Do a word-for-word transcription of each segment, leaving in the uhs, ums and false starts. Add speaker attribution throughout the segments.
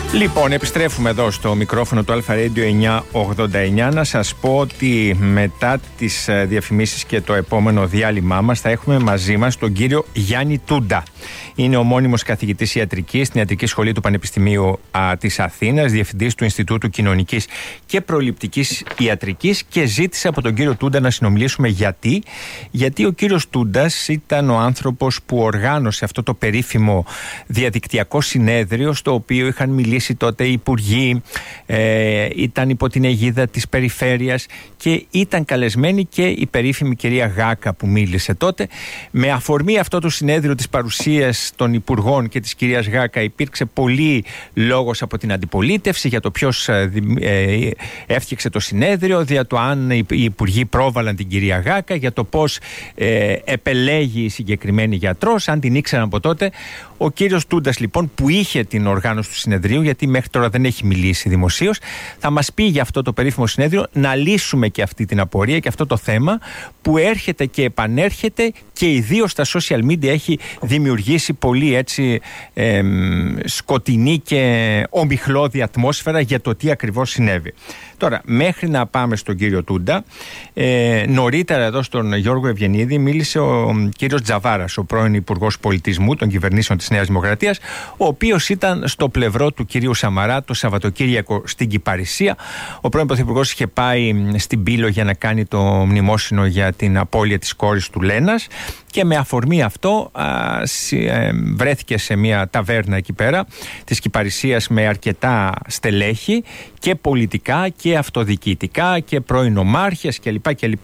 Speaker 1: Λοιπόν, επιστρέφουμε εδώ στο μικρόφωνο του Αλφα Radio εννιακόσια ογδόντα εννιά. Να σας πω ότι μετά τις διαφημίσεις και το επόμενο διάλειμμά μας θα έχουμε μαζί μας τον κύριο Γιάννη Τούντα. Είναι ο μόνιμος καθηγητής ιατρικής στην Ιατρική Σχολή του Πανεπιστημίου α, της Αθήνας, διευθυντής του Ινστιτούτου Κοινωνικής και Προληπτικής Ιατρικής, και ζήτησε από τον κύριο Τούντα να συνομιλήσουμε γιατί. Γιατί ο κύριος Τούντας ήταν ο άνθρωπος που οργάνωσε αυτό το περίφημο διαδικτυακό συνέδριο, στο οποίο είχαν μιλήσει τότε οι υπουργοί, ε, ήταν υπό την αιγίδα της περιφέρειας και ήταν καλεσμένη και η περίφημη κυρία Γάκα που μίλησε τότε. Με αφορμή αυτό το συνέδριο της παρουσίας των υπουργών και της κυρίας Γάκα υπήρξε πολύ λόγος από την αντιπολίτευση για το ποιος ε, ε, έφτιαξε το συνέδριο, για το αν οι υπουργοί πρόβαλαν την κυρία Γάκα, για το πώς ε, επελέγει η συγκεκριμένη γιατρός, αν την ήξεραν από τότε. Ο κύριος Τούντας λοιπόν, που είχε την οργάνωση του συνεδρίου, γιατί μέχρι τώρα δεν έχει μιλήσει δημοσίως, θα μας πει για αυτό το περίφημο συνέδριο, να λύσουμε και αυτή την απορία και αυτό το θέμα που έρχεται και επανέρχεται και ιδίως στα social media έχει δημιουργήσει πολύ έτσι ε, σκοτεινή και ομιχλώδη ατμόσφαιρα για το τι ακριβώς συνέβη. Τώρα, μέχρι να πάμε στον κύριο Τούντα, ε, νωρίτερα εδώ στον Γιώργο Ευγενίδη μίλησε ο κύριος Τζαβάρας, ο πρώην Υπουργός Πολιτισμού των κυβερνήσεων της Νέας Δημοκρατίας, ο οποίος ήταν στο πλευρό του κυρίου Σαμαρά το Σαββατοκύριακο στην Κυπαρισία. Ο πρώην Πρωθυπουργός είχε πάει στην Πύλο για να κάνει το μνημόσυνο για την απώλεια της κόρης του Λένας, και με αφορμή αυτό α, ε, βρέθηκε σε μια ταβέρνα εκεί πέρα της Κυπαρισίας με αρκετά στελέχη και πολιτικά και αυτοδιοικητικά και πρώην ομάρχες κλπ. κλπ.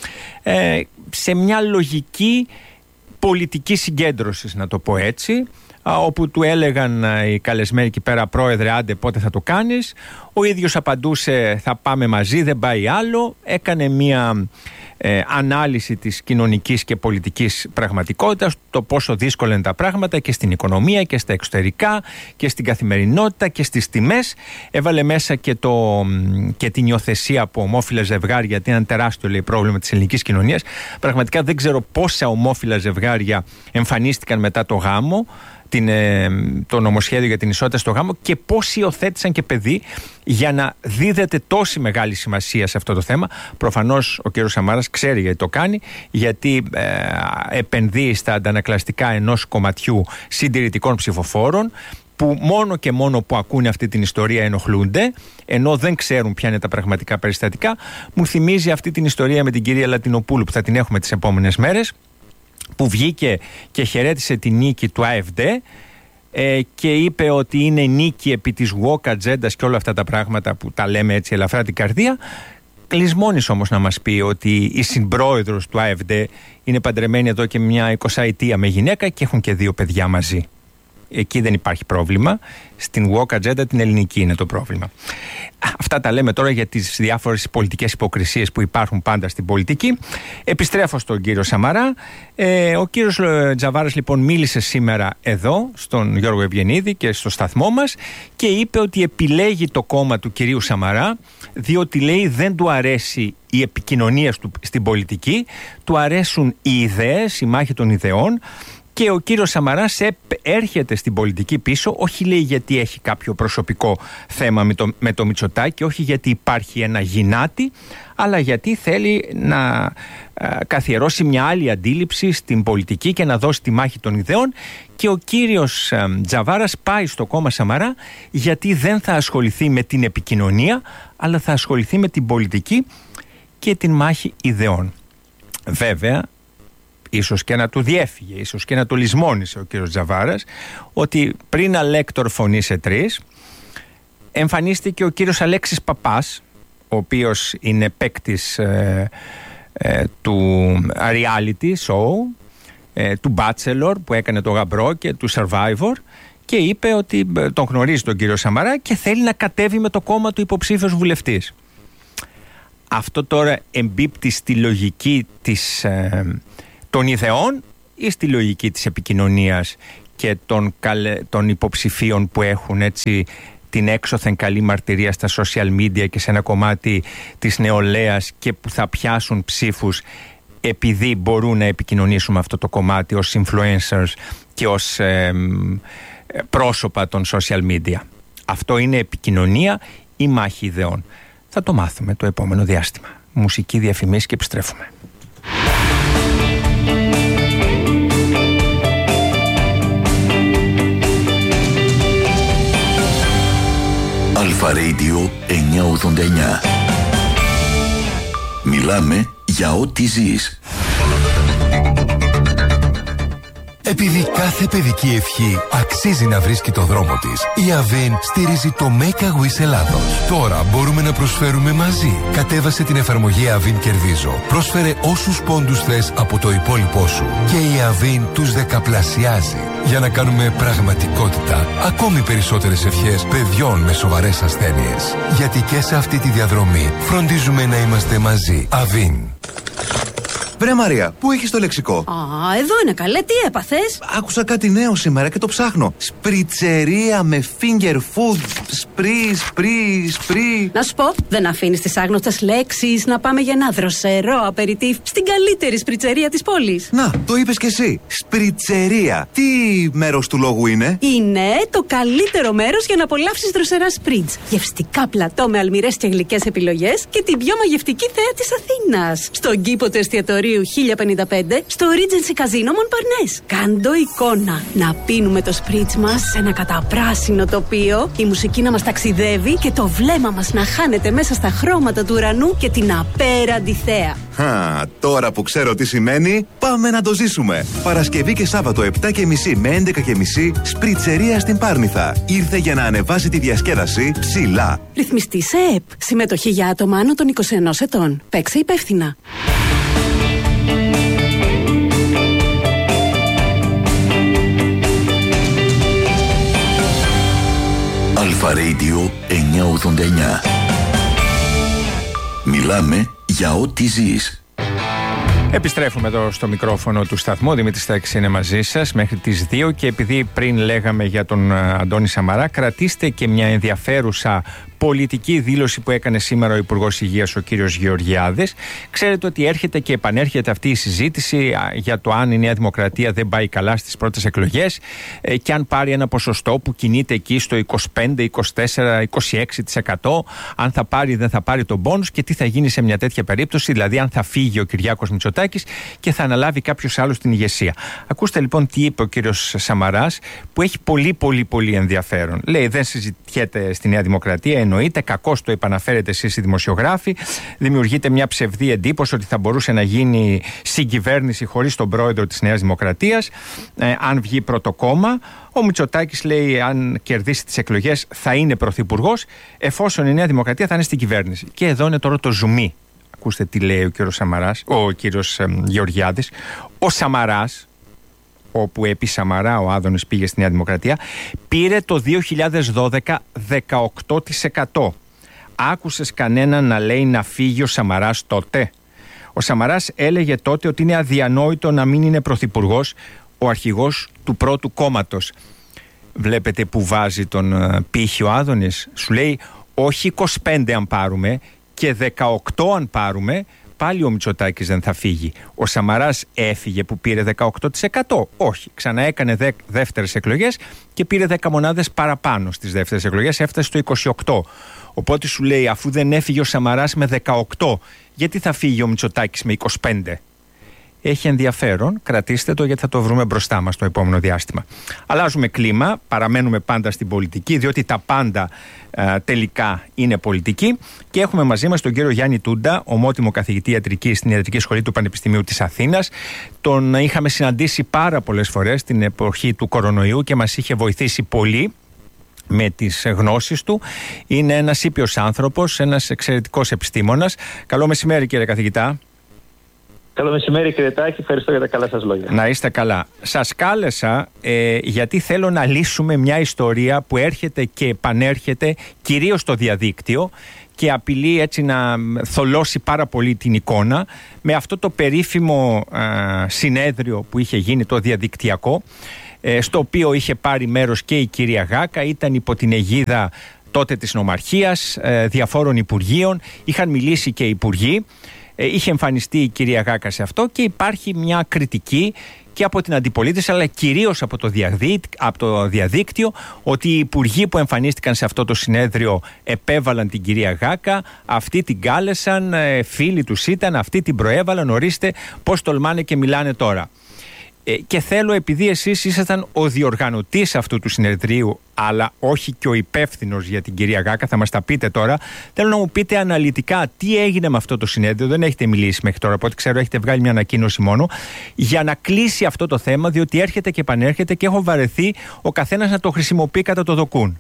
Speaker 1: Ε, σε μια λογική πολιτική συγκέντρωσης, να το πω έτσι, όπου του έλεγαν οι καλεσμένοι εκεί πέρα, πρόεδρε, άντε πότε θα το κάνεις. Ο ίδιος απαντούσε, θα πάμε μαζί, δεν πάει άλλο. Έκανε μια ε, ανάλυση της κοινωνικής και πολιτικής πραγματικότητας, το πόσο δύσκολα είναι τα πράγματα και στην οικονομία και στα εξωτερικά και στην καθημερινότητα και στις τιμές. Έβαλε μέσα και, το, και την υιοθεσία από ομόφυλα ζευγάρια, γιατί είναι ένα τεράστιο, λέει, πρόβλημα της ελληνικής κοινωνίας. Πραγματικά δεν ξέρω πόσα ομόφυλα ζευγάρια εμφανίστηκαν μετά το γάμο, Την, ε, το νομοσχέδιο για την ισότητα στο γάμο, και πώς υιοθέτησαν και παιδί, για να δίδεται τόση μεγάλη σημασία σε αυτό το θέμα. Προφανώς ο κ. Σαμάρας ξέρει γιατί το κάνει, γιατί ε, επενδύει στα αντανακλαστικά ενός κομματιού συντηρητικών ψηφοφόρων, που μόνο και μόνο που ακούνε αυτή την ιστορία ενοχλούνται, ενώ δεν ξέρουν ποια είναι τα πραγματικά περιστατικά. Μου θυμίζει αυτή την ιστορία με την κυρία Λατινοπούλου, που θα την έχουμε τις επόμενες μέρες, που βγήκε και χαιρέτησε τη νίκη του ΑΕΦΔ ε, και είπε ότι είναι νίκη επί της woke ατζέντας και όλα αυτά τα πράγματα που τα λέμε έτσι ελαφρά την καρδία. Κλεισμώνεις όμως να μας πει ότι η συμπρόεδρος του ΑΕΦΔ είναι παντρεμένη εδώ και μια εικοσαετία με γυναίκα και έχουν και δύο παιδιά μαζί. Εκεί δεν υπάρχει πρόβλημα. Στην woke ατζέντα την ελληνική είναι το πρόβλημα. Αυτά τα λέμε τώρα για τις διάφορες πολιτικές υποκρισίες που υπάρχουν πάντα στην πολιτική. Επιστρέφω στον κύριο Σαμαρά. Ε, ο κύριος Τζαβάρας λοιπόν μίλησε σήμερα εδώ στον Γιώργο Ευγενίδη και στο σταθμό μας και είπε ότι επιλέγει το κόμμα του κυρίου Σαμαρά διότι, λέει, δεν του αρέσει η επικοινωνία του στην πολιτική, του αρέσουν οι ιδέες, η μάχη των ιδεών. Και ο κύριος Σαμαράς έρχεται στην πολιτική πίσω, όχι, λέει, γιατί έχει κάποιο προσωπικό θέμα με το, με το Μητσοτάκη, όχι γιατί υπάρχει ένα γυνάτι, αλλά γιατί θέλει να α, καθιερώσει μια άλλη αντίληψη στην πολιτική και να δώσει τη μάχη των ιδεών. Και ο κύριος α, Τζαβάρας πάει στο κόμμα Σαμαρά γιατί δεν θα ασχοληθεί με την επικοινωνία, αλλά θα ασχοληθεί με την πολιτική και την μάχη ιδεών. Βέβαια, ίσως και να του διέφυγε, ίσως και να του λησμόνισε ο κύριος Τζαβάρας, ότι πριν αλέκτορ φωνή σε τρεις, εμφανίστηκε ο κύριος Αλέξης Παπάς, ο οποίος είναι παίκτης ε, ε, του reality show, ε, του Bachelor που έκανε το Γαμπρό και του Survivor, και είπε ότι τον γνωρίζει τον κύριο Σαμαρά και θέλει να κατέβει με το κόμμα του υποψήφιος βουλευτής. Αυτό τώρα εμπίπτει στη λογική της... Ε, των ιδεών ή στη λογική της επικοινωνίας και των, καλε, των υποψηφίων που έχουν έτσι την έξωθεν καλή μαρτυρία στα social media και σε ένα κομμάτι της νεολαίας και που θα πιάσουν ψήφους επειδή μπορούν να επικοινωνήσουν με αυτό το κομμάτι ως influencers και ως ε, πρόσωπα των social media. Αυτό είναι επικοινωνία ή μάχη ιδεών? Θα το μάθουμε το επόμενο διάστημα. Μουσική, διαφημίσεις και επιστρέφουμε.
Speaker 2: Αλφα Radio εννιακόσια ογδόντα εννιά. Μιλάμε για ό,τι ζεις.
Speaker 3: Επειδή κάθε παιδική ευχή αξίζει να βρίσκει το δρόμο της, η Avin στηρίζει το Make a Wish Ελλάδος. Τώρα μπορούμε να προσφέρουμε μαζί. Κατέβασε την εφαρμογή Avin Κερδίζω. Πρόσφερε όσους πόντους θες από το υπόλοιπό σου και η Avin τους δεκαπλασιάζει για να κάνουμε πραγματικότητα ακόμη περισσότερες ευχές παιδιών με σοβαρές ασθένειες. Γιατί και σε αυτή τη διαδρομή φροντίζουμε να είμαστε μαζί. Avin.
Speaker 4: Βρε Μαρία, πού έχεις το λεξικό?
Speaker 5: Α, εδώ είναι καλέ, τι έπαθες?
Speaker 4: Άκουσα κάτι νέο σήμερα και το ψάχνω. Σπριτσερία με finger food. Σπρι, σπρι, σπρι.
Speaker 5: Να σου πω, δεν αφήνεις τις άγνωστες λέξεις να πάμε για ένα δροσερό απεριτίφ στην καλύτερη σπριτσερία της πόλης.
Speaker 4: Να, το είπες κι εσύ. Σπριτσερία. Τι μέρος του λόγου είναι?
Speaker 5: Είναι το καλύτερο μέρος για να απολαύσεις δροσερά σπριτς. Γευστικά πλατό με αλμυρές και γλυκές επιλογές και την πιο μαγευτική θέα της Αθήνας. Στον κήπο του εστιατορίου χίλια πενήντα πέντε στο Regency Casino Montparnasse. Κάντο εικόνα. Να πίνουμε το σπριτς μας σε ένα καταπράσινο τοπίο, η μουσική να μας ταξιδεύει και το βλέμμα μας να χάνεται μέσα στα χρώματα του ουρανού και την απέραντη θέα.
Speaker 4: Χα, τώρα που ξέρω τι σημαίνει, πάμε να το ζήσουμε. Παρασκευή και Σάββατο επτά και μισή με έντεκα και μισή, σπριτσερία στην Πάρνηθα. Ήρθε για να ανεβάσει τη διασκέδαση ψηλά.
Speaker 5: Ρυθμιστή σε ΕΠ. Συμμετοχή για άτομα άνω των είκοσι ενός ετών. Παίξε υπεύθυνα.
Speaker 2: Αλφα Radio εννιακόσια ογδόντα εννιά. Μιλάμε για ό,τι ζεις.
Speaker 1: Επιστρέφουμε εδώ στο μικρόφωνο του σταθμού. Δημήτρης Στάκης είναι μαζί σας μέχρι τις δύο και επειδή πριν λέγαμε για τον Αντώνη Σαμαρά, κρατήστε και μια ενδιαφέρουσα πολιτική δήλωση που έκανε σήμερα ο Υπουργός Υγείας, ο κύριος Γεωργιάδης. Ξέρετε ότι έρχεται και επανέρχεται αυτή η συζήτηση για το αν η Νέα Δημοκρατία δεν πάει καλά στις πρώτες εκλογές και αν πάρει ένα ποσοστό που κινείται εκεί στο είκοσι πέντε, είκοσι τέσσερα, είκοσι έξι τοις εκατό, αν θα πάρει ή δεν θα πάρει τον μπόνους και τι θα γίνει σε μια τέτοια περίπτωση, δηλαδή αν θα φύγει ο Κυριάκος Μητσοτάκης και θα αναλάβει κάποιος άλλος την ηγεσία. Ακούστε λοιπόν τι είπε ο κύριος Σαμαράς, που έχει πολύ πολύ πολύ ενδιαφέρον. Λέει, δεν συζητιέται στη Νέα Δημοκρατία. Εννοείται, κακώς το επαναφέρετε εσείς οι δημοσιογράφοι. Δημιουργείται μια ψευδή εντύπωση ότι θα μπορούσε να γίνει συγκυβέρνηση χωρίς τον πρόεδρο της Νέας Δημοκρατίας, ε, αν βγει πρώτο κόμμα. Ο Μητσοτάκης λέει, αν κερδίσει τις εκλογές, θα είναι πρωθυπουργός, εφόσον η Νέα Δημοκρατία θα είναι στην κυβέρνηση. Και εδώ είναι τώρα το ζουμί. Ακούστε τι λέει ο κύριος Σαμαράς, ο κύριος ε, Γεωργιάδης. Ο Σαμαράς, όπου επί Σαμαρά ο Άδωνης πήγε στη Νέα Δημοκρατία, πήρε το δύο χιλιάδες δώδεκα δεκαοκτώ τοις εκατό. Άκουσες κανέναν να λέει να φύγει ο Σαμαράς τότε? Ο Σαμαράς έλεγε τότε ότι είναι αδιανόητο να μην είναι πρωθυπουργός ο αρχηγός του πρώτου κόμματος. Βλέπετε που βάζει τον πύχη ο Άδωνης. Σου λέει όχι είκοσι πέντε αν πάρουμε και δεκαοκτώ αν πάρουμε, πάλι ο Μητσοτάκης δεν θα φύγει. Ο Σαμαράς έφυγε που πήρε δεκαοκτώ τοις εκατό. Όχι. Ξαναέκανε δε, δεύτερες εκλογές και πήρε δέκα μονάδες παραπάνω στις δεύτερες εκλογές. Έφτασε στο είκοσι οκτώ. Οπότε σου λέει, αφού δεν έφυγε ο Σαμαράς με δεκαοκτώ, γιατί θα φύγει ο Μητσοτάκης με είκοσι πέντε? Έχει ενδιαφέρον, κρατήστε το γιατί θα το βρούμε μπροστά μας το επόμενο διάστημα. Αλλάζουμε κλίμα, παραμένουμε πάντα στην πολιτική, διότι τα πάντα α, τελικά είναι πολιτική, και έχουμε μαζί μας τον κύριο Γιάννη Τούντα, ομότιμο καθηγητή ιατρικής στην Ιατρική Σχολή του Πανεπιστημίου της Αθήνας. Τον είχαμε συναντήσει πάρα πολλές φορές την εποχή του κορονοϊού και μας είχε βοηθήσει πολύ με τις γνώσεις του. Είναι ένας ήπιος άνθρωπος, ένας εξαιρετικός επιστήμονας. Καλό μεσημέρι κύριε καθηγητά.
Speaker 6: Καλό μεσημέρι κύριε Τάκη, ευχαριστώ για τα καλά σας λόγια.
Speaker 1: Να είστε καλά. Σας κάλεσα ε, γιατί θέλω να λύσουμε μια ιστορία που έρχεται και επανέρχεται κυρίως στο διαδίκτυο και απειλεί έτσι να θολώσει πάρα πολύ την εικόνα, με αυτό το περίφημο ε, συνέδριο που είχε γίνει, το διαδικτυακό, ε, στο οποίο είχε πάρει μέρος και η κυρία Γάκα, ήταν υπό την αιγίδα τότε της νομαρχίας, ε, διαφόρων υπουργείων, είχαν μιλήσει και οι υπουργοί. Είχε εμφανιστεί η κυρία Γάκα σε αυτό και υπάρχει μια κριτική και από την αντιπολίτευση, αλλά κυρίως από το, διαδί... από το διαδίκτυο, ότι οι υπουργοί που εμφανίστηκαν σε αυτό το συνέδριο επέβαλαν την κυρία Γάκα, αυτοί την κάλεσαν, φίλοι τους ήταν, αυτοί την προέβαλαν, ορίστε πώς τολμάνε και μιλάνε τώρα. Ε, και θέλω, επειδή εσείς ήσασταν ο διοργανωτής αυτού του συνεδρίου, αλλά όχι και ο υπεύθυνος για την κυρία Γάκα, θα μας τα πείτε τώρα, θέλω να μου πείτε αναλυτικά τι έγινε με αυτό το συνέδριο. Δεν έχετε μιλήσει μέχρι τώρα, από ό,τι ξέρω έχετε βγάλει μια ανακοίνωση μόνο, για να κλείσει αυτό το θέμα, διότι έρχεται και επανέρχεται και έχω βαρεθεί ο καθένας να το χρησιμοποιεί κατά το δοκούν.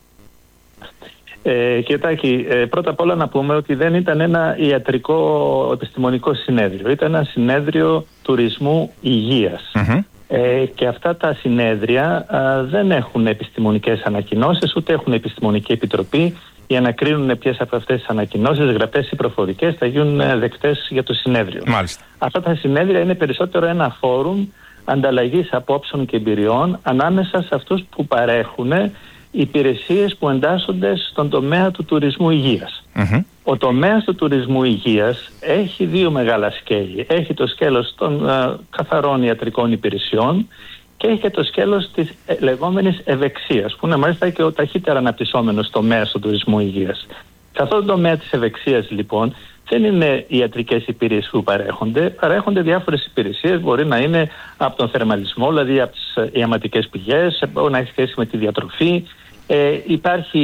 Speaker 6: Ε, Κιωτάκη, ε, πρώτα απ' όλα να πούμε ότι δεν ήταν ένα ιατρικό επιστημονικό συνέδριο. Ήταν ένα συνέδριο τουρισμού υγείας. Mm-hmm. Ε, και αυτά τα συνέδρια α, δεν έχουν επιστημονικές ανακοινώσεις, ούτε έχουν επιστημονική επιτροπή για να κρίνουν ποιες από αυτές τις ανακοινώσεις, γραπτές ή προφορικές, θα γίνουν δεκτές για το συνέδριο.
Speaker 1: Μάλιστα.
Speaker 6: Αυτά τα συνέδρια είναι περισσότερο ένα φόρουμ ανταλλαγής απόψεων και εμπειριών ανάμεσα σε αυτούς που παρέχουν υπηρεσίες που εντάσσονται στον τομέα του τουρισμού υγείας. Mm-hmm. Ο τομέας του τουρισμού υγείας έχει δύο μεγάλα σκέλη. Έχει το σκέλος των α, καθαρών ιατρικών υπηρεσιών και έχει και το σκέλος της ε, λεγόμενης ευεξίας, που είναι μάλιστα και ο ταχύτερα αναπτυσσόμενος τομέας του τουρισμού υγείας. Σε αυτό το τομέα της ευεξίας, λοιπόν, δεν είναι ιατρικές υπηρεσίες που παρέχονται. Παρέχονται διάφορες υπηρεσίες. Μπορεί να είναι από τον θερμαλισμό, δηλαδή από τις ιαματικές πηγές, μπορεί να έχει σχέση με τη διατροφή. Ε, υπάρχει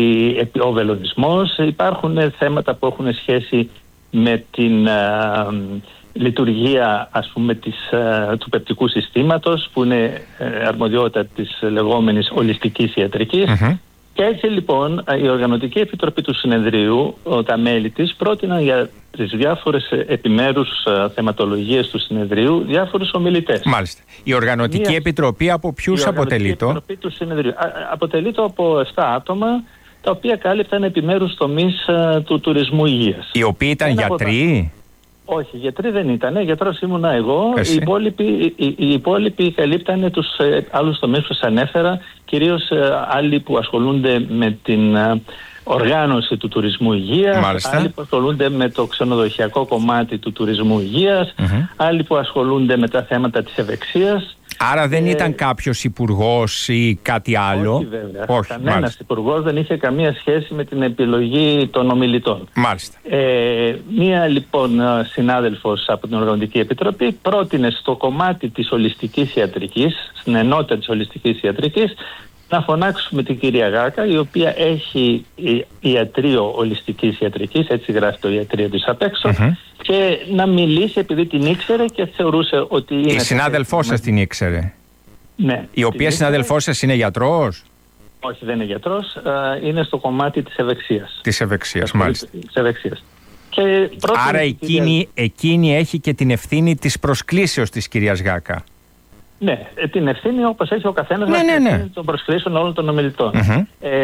Speaker 6: η, ο βελονισμός, υπάρχουν θέματα που έχουν σχέση με την α, λειτουργία, ας πούμε, της, α, του πεπτικού συστήματος, που είναι α, αρμοδιότητα της λεγόμενης ολιστικής ιατρικής. Mm-hmm. Και έτσι, λοιπόν, η Οργανωτική Επιτροπή του Συνεδρίου, τα μέλη της, πρότειναν για τις διάφορες επιμέρους θεματολογίες του Συνεδρίου διάφορους ομιλητές. Μάλιστα.
Speaker 1: Η Οργανωτική Μια... Επιτροπή από ποιους αποτελεί το?
Speaker 6: Η Επιτροπή του Συνεδρίου αποτελεί το από επτά άτομα, τα οποία κάλυπταν επιμέρους τομείς uh, του τουρισμού υγείας.
Speaker 1: Οι οποίοι ήταν Ένα γιατροί?
Speaker 6: Όχι, γιατροί δεν ήταν. Γιατρός ήμουνα εγώ. Οι υπόλοιποι, οι, οι υπόλοιποι καλύπτανε τους ε, άλλους τομείς που σας ανέφερα, κυρίως ε, άλλοι που ασχολούνται με την ε, οργάνωση του τουρισμού υγείας, Μάλιστα. άλλοι που ασχολούνται με το ξενοδοχειακό κομμάτι του τουρισμού υγείας, mm-hmm. άλλοι που ασχολούνται με τα θέματα της ευεξίας.
Speaker 1: Άρα δεν ε, ήταν κάποιος υπουργός ή κάτι άλλο?
Speaker 6: Όχι, βέβαια. Όχι, κανένας υπουργός δεν είχε καμία σχέση με την επιλογή των ομιλητών.
Speaker 1: Μάλιστα.
Speaker 6: Ε, μία λοιπόν συνάδελφος από την Οργανωτική Επιτροπή πρότεινε στο κομμάτι της ολιστικής ιατρικής, στην ενότητα της ολιστικής ιατρικής, να φωνάξουμε την κυρία Γάκα, η οποία έχει ιατρείο ολιστικής ιατρικής, έτσι γράφει το ιατρείο της απ' έξω, mm-hmm. και να μιλήσει επειδή την ήξερε και θεωρούσε ότι είναι...
Speaker 1: Η συνάδελφός σας την ήξερε?
Speaker 6: Ναι.
Speaker 1: Η οποία συνάδελφός σας είναι γιατρός?
Speaker 6: Όχι, δεν είναι γιατρός, είναι στο κομμάτι της ευεξίας.
Speaker 1: Της ευεξίας, μάλιστα.
Speaker 6: Της ευεξίας. Και
Speaker 1: άρα εκείνη, κυρία... εκείνη έχει και την ευθύνη της προσκλήσεως της κυρίας Γάκα.
Speaker 6: Ναι, την ευθύνη όπως έχει ο καθένας,
Speaker 1: ναι, ναι, ναι.
Speaker 6: των προσκλήσεων όλων των ομιλητών.
Speaker 1: Mm-hmm.
Speaker 6: Ε,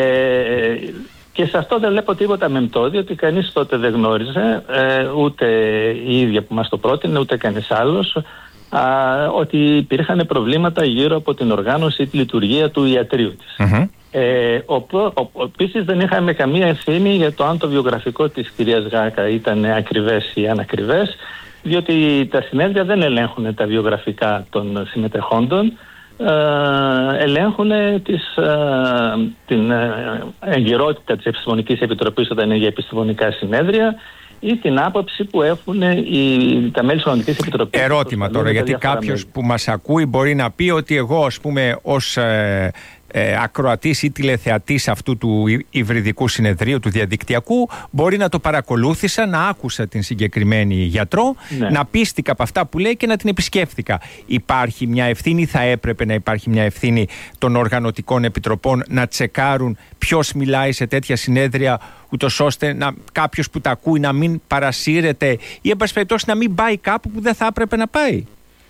Speaker 6: και σε αυτό δεν βλέπω τίποτα μεμπτό, διότι κανείς τότε δεν γνώριζε, ε, ούτε η ίδια που μας το πρότεινε, ούτε κανείς άλλος, α, ότι υπήρχαν προβλήματα γύρω από την οργάνωση ή τη λειτουργία του ιατρείου της. Mm-hmm. Ε, Επίσης δεν είχαμε καμία ευθύνη για το αν το βιογραφικό της κυρίας Γάκα ήταν ακριβές ή ανακριβές, διότι τα συνέδρια δεν ελέγχουν τα βιογραφικά των συμμετεχόντων, ε, ελέγχουν τις, ε, την εγκυρότητα της Επιστημονικής Επιτροπής όταν είναι για επιστημονικά συνέδρια ή την άποψη που έχουν οι, τα μέλη της Οργανωτικής Επιτροπής.
Speaker 1: Ερώτημα τώρα, γιατί κάποιος μέλη. που μας ακούει μπορεί να πει ότι εγώ, ας πούμε, ως... Ε, Ε, ακροατής ή τηλεθεατής αυτού του υβριδικού συνεδρίου, του διαδικτυακού, μπορεί να το παρακολούθησα, να άκουσα την συγκεκριμένη γιατρό, ναι. να πίστηκα από αυτά που λέει και να την επισκέφθηκα. Υπάρχει μια ευθύνη, θα έπρεπε να υπάρχει μια ευθύνη των οργανωτικών επιτροπών να τσεκάρουν ποιος μιλάει σε τέτοια συνέδρια, ούτως ώστε να, κάποιος που τα ακούει να μην παρασύρεται ή εν πάση περιπτώσει να μην πάει κάπου που δεν θα έπρεπε να πάει.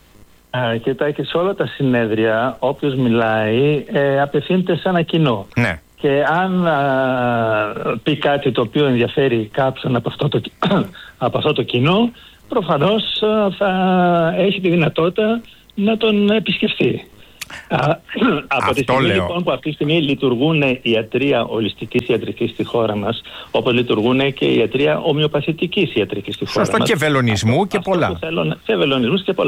Speaker 6: Α, κοιτάξτε, σε όλα τα συνέδρια όποιος μιλάει ε, απευθύνεται σε ένα κοινό.
Speaker 1: Ναι.
Speaker 6: Και αν α, πει κάτι το οποίο ενδιαφέρει κάποιον από αυτό το, από αυτό το κοινό, προφανώς α, θα έχει τη δυνατότητα να τον επισκεφθεί. Α, από τη στιγμή λοιπόν που αυτή τη στιγμή λειτουργούν ιατρία ολιστικής ιατρικής στη χώρα μας, όπως λειτουργούν και η ιατρία ομοιοπαθητικής ιατρικής στη χώρα μας.
Speaker 1: Σωστό, και βελονισμού και πολλά.
Speaker 6: Θέλω, και βελονισμού και πολλά.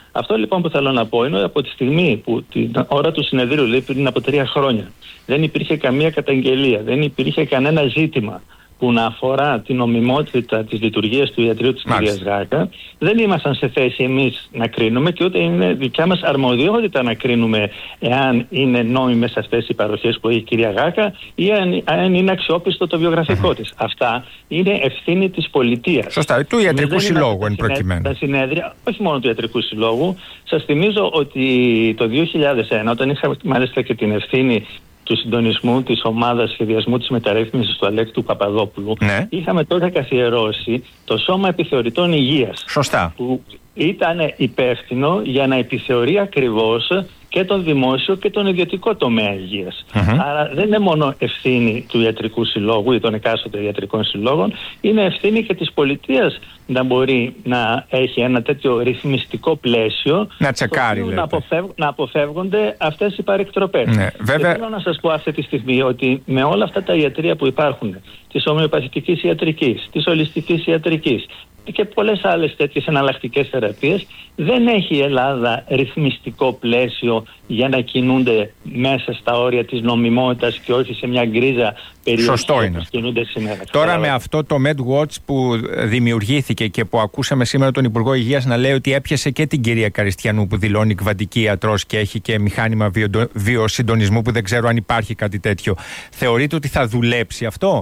Speaker 6: Αυτό λοιπόν που θέλω να πω είναι ότι από τη στιγμή που την ώρα του συνεδρίου, λέει πριν από τρία χρόνια, δεν υπήρχε καμία καταγγελία, δεν υπήρχε κανένα ζήτημα που να αφορά την νομιμότητα της λειτουργίας του ιατρείου της κυρίας Γάκα, δεν ήμασταν σε θέση εμείς να κρίνουμε και ούτε είναι δικιά μας αρμοδιότητα να κρίνουμε εάν είναι νόμιμες αυτές οι παροχές που έχει η κυρία Γάκα ή αν, αν είναι αξιόπιστο το βιογραφικό mm-hmm. της. Αυτά είναι ευθύνη της πολιτείας.
Speaker 1: Σωστά, του ιατρικού συλλόγου εν προκειμένου.
Speaker 6: Τα συνέδρια, όχι μόνο του ιατρικού συλλόγου. Σας θυμίζω ότι το δύο χιλιάδες ένα, όταν είχα μάλιστα και την ευθύνη του συντονισμού της ομάδας σχεδιασμού της μεταρρύθμισης του Αλέκτου Παπαδόπουλου, ναι. είχαμε τότε καθιερώσει το Σώμα Επιθεωρητών Υγείας.
Speaker 1: Σωστά.
Speaker 6: Που ήταν υπεύθυνο για να επιθεωρεί ακριβώς και τον δημόσιο και τον ιδιωτικό τομέα υγείας. Mm-hmm. Άρα δεν είναι μόνο ευθύνη του ιατρικού συλλόγου ή των εκάστοτε ιατρικών συλλόγων, είναι ευθύνη και της πολιτείας να μπορεί να έχει ένα τέτοιο ρυθμιστικό πλαίσιο
Speaker 1: να τσεκάρει,
Speaker 6: να, αποφεύ, να αποφεύγονται αυτές οι παρεκτροπές.
Speaker 1: Ναι, βέβαια...
Speaker 6: Και θέλω να σας πω αυτή τη στιγμή ότι με όλα αυτά τα ιατρεία που υπάρχουν, της ομοιοπαθητικής ιατρικής, της ολιστικής ιατρικής και πολλές άλλες τέτοιες εναλλακτικές θεραπείες, δεν έχει η Ελλάδα ρυθμιστικό πλαίσιο για να κινούνται μέσα στα όρια της νομιμότητας και όχι σε μια γκρίζα περιοχή.
Speaker 1: Σωστό είναι.
Speaker 6: Κινούνται σήμερα.
Speaker 1: Τώρα με αυτό το MedWatch που δημιουργήθηκε και που ακούσαμε σήμερα τον Υπουργό Υγείας να λέει ότι έπιασε και την κυρία Καριστιανού που δηλώνει κβαντική ιατρός και έχει και μηχάνημα βιοσυντονισμού που δεν ξέρω αν υπάρχει κάτι τέτοιο. Θεωρείτε ότι θα δουλέψει αυτό?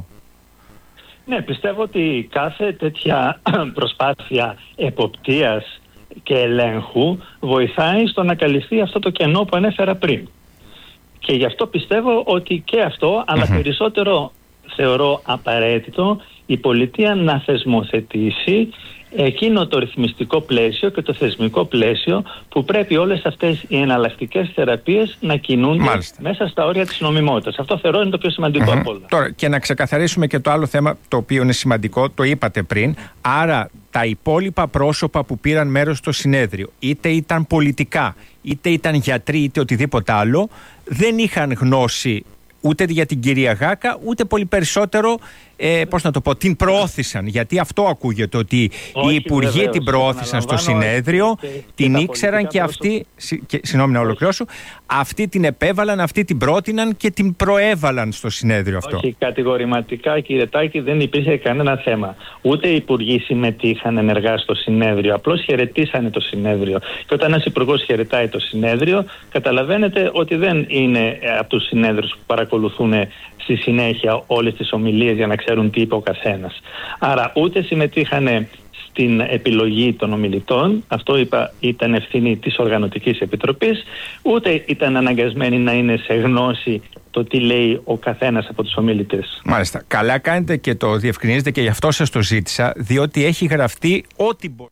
Speaker 6: Ναι, πιστεύω ότι κάθε τέτοια προσπάθεια εποπτείας και ελέγχου βοηθάει στο να καλυφθεί αυτό το κενό που ανέφερα πριν. Και γι' αυτό πιστεύω ότι και αυτό, αλλά mm-hmm. περισσότερο θεωρώ απαραίτητο η πολιτεία να θεσμοθετήσει εκείνο το ρυθμιστικό πλαίσιο και το θεσμικό πλαίσιο που πρέπει όλες αυτές οι εναλλακτικές θεραπείες να κινούνται Μάλιστα. μέσα στα όρια της νομιμότητας. Αυτό θεωρώ είναι το πιο σημαντικό mm-hmm. από όλα.
Speaker 1: Τώρα, και να ξεκαθαρίσουμε και το άλλο θέμα το οποίο είναι σημαντικό, το είπατε πριν, άρα τα υπόλοιπα πρόσωπα που πήραν μέρος στο συνέδριο, είτε ήταν πολιτικά, είτε ήταν γιατροί, είτε οτιδήποτε άλλο, δεν είχαν γνώση ούτε για την κυρία Γάκα, ούτε πολύ περισσότερο, ε, πώς να το πω, την προώθησαν. Γιατί αυτό ακούγεται, ότι όχι, οι υπουργοί βεβαίως, την προώθησαν στο συνέδριο, και, την και ήξεραν και αυτοί, και, συγγνώμη να ολοκληρώσω, αυτοί την επέβαλαν, αυτοί την πρότειναν και την προέβαλαν στο συνέδριο αυτό.
Speaker 6: Όχι, κατηγορηματικά, κύριε Τάκη, δεν υπήρχε κανένα θέμα. Ούτε οι υπουργοί συμμετείχαν ενεργά στο συνέδριο, απλώς χαιρετήσανε το συνέδριο. Και όταν ένας υπουργός χαιρετάει το συνέδριο, καταλαβαίνετε ότι δεν είναι από τους συνέδριους που παρακολουθούν στη συνέχεια όλες τις ομιλίες για να ξέρουν τι είπε ο καθένας. Άρα ούτε συμμετείχαν στην επιλογή των ομιλητών, αυτό είπα ήταν ευθύνη της Οργανωτικής Επιτροπής, ούτε ήταν αναγκασμένοι να είναι σε γνώση το τι λέει ο καθένας από τους ομιλητές.
Speaker 1: Μάλιστα. Καλά κάνετε και το διευκρινίζετε και γι' αυτό σας το ζήτησα, διότι έχει γραφτεί ό,τι μπορεί.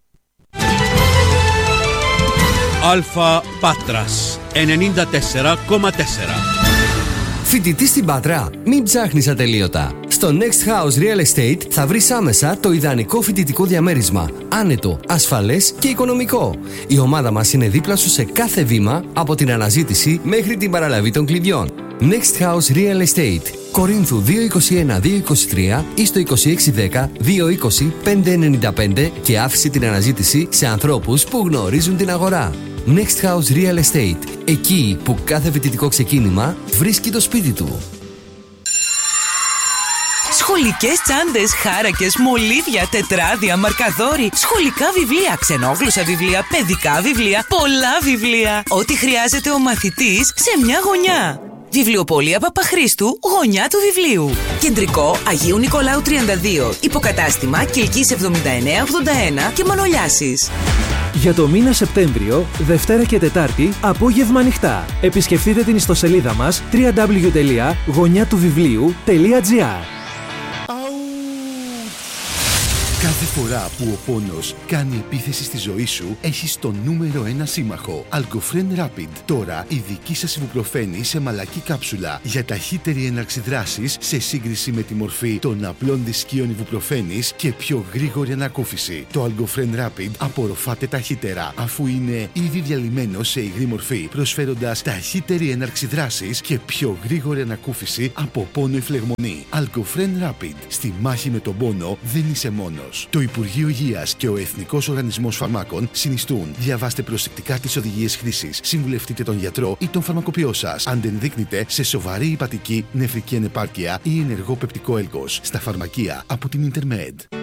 Speaker 7: Αλφα Πάτρας ενενήντα τέσσερα κόμμα τέσσερα.
Speaker 8: Φοιτητή στην Πάτρα, μην ψάχνεις ατελείωτα. Στο Next House Real Estate θα βρεις άμεσα το ιδανικό φοιτητικό διαμέρισμα. Άνετο, ασφαλές και οικονομικό. Η ομάδα μας είναι δίπλα σου σε κάθε βήμα, από την αναζήτηση μέχρι την παραλαβή των κλειδιών. Next House Real Estate. Κορίνθου δύο είκοσι ένα δύο είκοσι τρία ή στο είκοσι έξι δέκα δύο είκοσι πέντε ενενήντα πέντε και άφησε την αναζήτηση σε ανθρώπους που γνωρίζουν την αγορά. Next House Real Estate. Εκεί που κάθε φοιτητικό ξεκίνημα βρίσκει το σπίτι του.
Speaker 9: Σχολικές τσάντες, χάρακες, μολύβια, τετράδια, μαρκαδόροι, σχολικά βιβλία, ξενόγλωσσα βιβλία, παιδικά βιβλία, πολλά βιβλία. Ό,τι χρειάζεται ο μαθητής σε μια γωνιά. Βιβλιοπωλεία Παπαχρήστου, γωνιά του βιβλίου. Κεντρικό Αγίου Νικολάου τριάντα δύο. Υποκατάστημα Κιλκής εβδομήντα εννέα ογδόντα ένα και Μανολιάσης.
Speaker 10: Για το μήνα Σεπτέμβριο, Δευτέρα και Τετάρτη, απόγευμα ανοιχτά. Επισκεφτείτε την ιστοσελίδα μας double-u double-u double-u τελεία γωνιά του βιβλίου τελεία τζι άρ.
Speaker 3: Κάθε φορά που ο πόνος κάνει επίθεση στη ζωή σου, έχεις το νούμερο ένα σύμμαχο. Algofren Rapid. Τώρα η δική σας ιβουπροφένη σε μαλακή κάψουλα για ταχύτερη έναρξη δράσης σε σύγκριση με τη μορφή των απλών δισκίων ιβουπροφένης και πιο γρήγορη ανακούφιση. Το Algofren Rapid απορροφάται ταχύτερα, αφού είναι ήδη διαλυμένο σε υγρή μορφή, προσφέροντας ταχύτερη έναρξη δράσης και πιο γρήγορη ανακούφιση από πόνο ή φλεγμονή. Algofren Rapid. Στη μάχη με τον πόνο δεν είσαι μόνος.
Speaker 11: έλκος. Το Υπουργείο Υγείας και ο Εθνικός Οργανισμός Φαρμάκων συνιστούν. Διαβάστε προσεκτικά τις οδηγίες χρήσης. Συμβουλευτείτε τον γιατρό ή τον φαρμακοποιό σας. Αν δεν δείκνετε σε σοβαρή υπατική, νεφρική ανεπάρκεια ή ενεργό πεπτικό έλκος. Στα φαρμακεία από την Intermed.